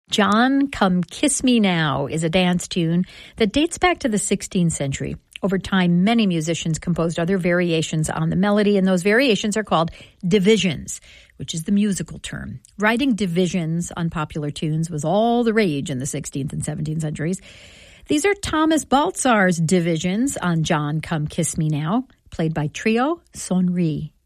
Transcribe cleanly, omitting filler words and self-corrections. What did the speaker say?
John, Come Kiss Me Now is a dance tune that dates back to the 16th century. Over time, many musicians composed other variations on the melody, and those variations are called divisions, which is the musical term. Writing divisions on popular tunes was all the rage in the 16th and 17th centuries. These are Thomas Baltzar's divisions on John, Come Kiss Me Now, played by Trio Sonnerie.